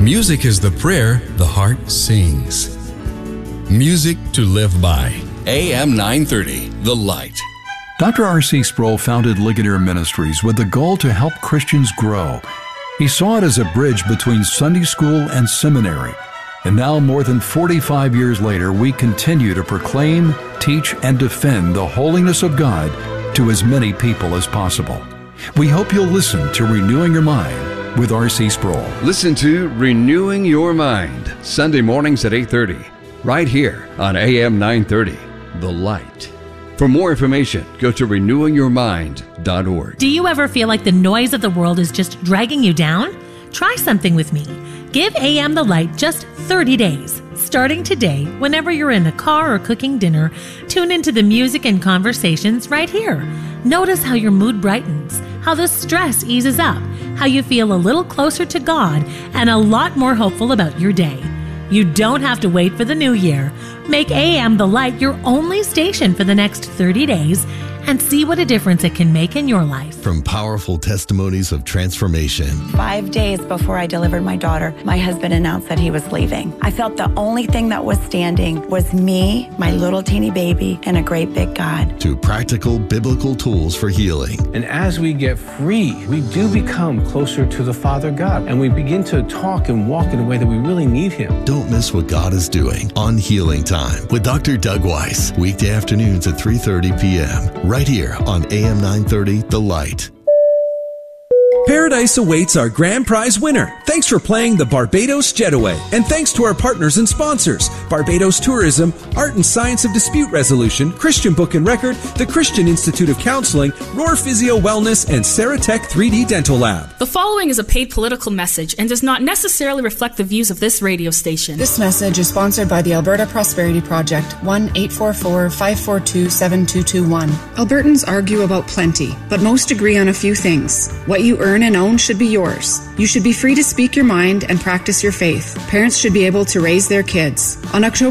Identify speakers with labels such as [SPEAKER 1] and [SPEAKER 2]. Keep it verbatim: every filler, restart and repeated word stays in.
[SPEAKER 1] Music is the prayer the heart sings. Music to live by. A M nine thirty, The Light.
[SPEAKER 2] Doctor R C Sproul founded Ligonier Ministries with the goal to help Christians grow. He saw it as a bridge between Sunday school and seminary. And now, more than forty-five years later, we continue to proclaim, teach, and defend the holiness of God to as many people as possible. We hope you'll listen to Renewing Your Mind with R C Sproul.
[SPEAKER 3] Listen to Renewing Your Mind, Sunday mornings at eight thirty, right here on A M nine thirty, The Light. For more information, go to renewing your mind dot org.
[SPEAKER 4] Do you ever feel like the noise of the world is just dragging you down? Try something with me. Give A M The Light just thirty days. Starting today, whenever you're in the car or cooking dinner, tune into the music and conversations right here. Notice how your mood brightens, how the stress eases up, how you feel a little closer to God, and a lot more hopeful about your day. You don't have to wait for the new year. Make A M The Light your only station for the next thirty days and see what a difference it can make in your life.
[SPEAKER 5] From powerful testimonies of transformation.
[SPEAKER 6] Five days before I delivered my daughter, my husband announced that he was leaving. I felt the only thing that was standing was me, my little teeny baby, and a great big God.
[SPEAKER 5] To practical biblical tools for healing.
[SPEAKER 7] And as we get free, we do become closer to the Father God, and we begin to talk and walk in a way that we really need Him.
[SPEAKER 5] Don't miss what God is doing on Healing Time with Doctor Doug Weiss, weekday afternoons at three thirty p.m. right here on A M nine thirty, The Light.
[SPEAKER 8] Paradise awaits our grand prize winner. Thanks for playing the Barbados Jetaway. And thanks to our partners and sponsors, Barbados Tourism, Art and Science of Dispute Resolution, Christian Book and Record, the Christian Institute of Counseling, Roar Physio Wellness, and Ceratech three D Dental Lab.
[SPEAKER 9] The following is a paid political message and does not necessarily reflect the views of this radio station.
[SPEAKER 10] This message is sponsored by the Alberta Prosperity Project, one eight four four, five four two, seven two two one. Albertans argue about plenty, but most agree on a few things. What you earn and own should be yours. You should be free to speak your mind and practice your faith. Parents should be able to raise their kids. On October